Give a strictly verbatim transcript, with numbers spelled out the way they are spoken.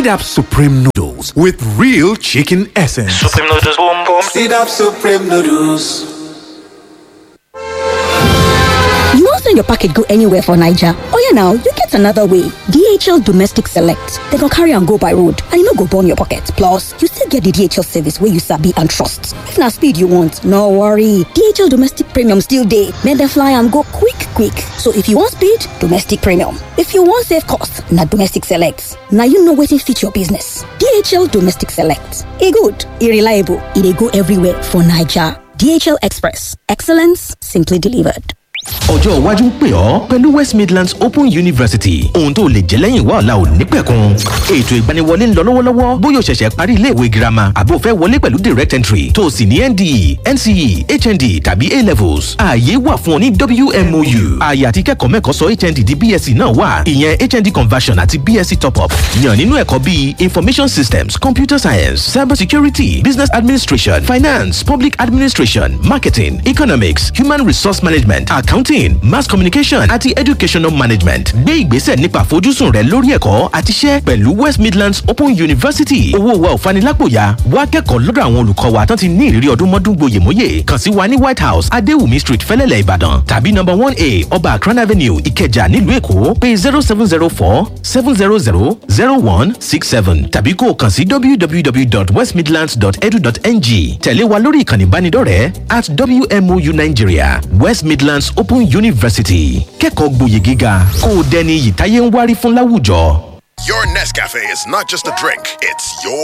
Sidap Supreme Noodles with real chicken essence. Supreme Noodles, boom boom. Sidap Supreme Noodles. You won't send your packet go anywhere for Niger. Oh yeah, now you get another way. D H L Domestic Select. They can carry and go by road, and you no go burn your pocket. Plus, you still get the D H L service where you sabi and trust. If na speed you want, no worry. D H L Domestic Premium still dey. Make them fly and go quick, quick. So if you want speed, Domestic Premium. If you want save cost, na Domestic Select. Now you know wetin fit your business. D H L Domestic Select. E good, e reliable, e dey go everywhere for Niger. D H L Express. Excellence simply delivered. Ọjọ́ iwájú ń pè ọ́ pẹ̀lú West Midlands Open University. Ohun tó lè jẹ́ lẹ́yìn wá ọ̀la ò ní pẹ̀kun. Ètò ìgbaniwọlé ń lọ lọ́wọ́lọ́wọ́ bóyá o ṣẹ̀ṣẹ̀ parí iléèwé girama àbí o fẹ́ wọlé pẹ̀lú direct entry tó o sì ní N D E, N C E, H N D tàbí A-levels. Ààyè wà fún ọ ní W M O U. Ààyè àti kẹ́kọ̀ọ́ mẹ́kọ̀ọ́ sọ H N D di B S c náà wà. Ìyẹn H N D conversion àti B S c top up. Yàn nínú ẹ̀kọ́ bíi Information Systems, Computer Science, Cyber Security, Business Administration, Finance, Public Administration, Marketing, Economics, Human Resource Management, Accounting, Mass Communication àti Educational Management. Gbé ìgbésẹ̀ nípa àfojúsùn rẹ lórí ẹ̀kọ́ àti iṣẹ́ pẹ̀lú West Midlands Open University. Owó wa ò fanilápòyà. Wá kẹ́kọ̀ọ́ lọ́dọ̀ àwọn olùkọ́ wa tán ti ní ìrírí ọdún mọ́dún gboyèmóyè. Kàn sí wa ní White House, Adéwùmí Street, Fẹ́lẹ́lẹ̀, Ìbàdàn tàbí number one A Ọba Akran Avenue, Ìkẹjà nílùú Èkó. Pé zero seven zero four seven zero zero zero one six seven tàbí kó o kàn sí w w w dot west midlands dot e d u dot n g. Tẹ̀lé wa lórí ìkànnì ìbánidọ́rẹ̀ẹ́ at W M O U Nigeria. West Midlands Open University. Kẹ́kọ̀ọ́ gboyè gíga kó o dẹni yìí táyé ń wárí fún láwùjọ. Your Nescafe is not just a drink, it's your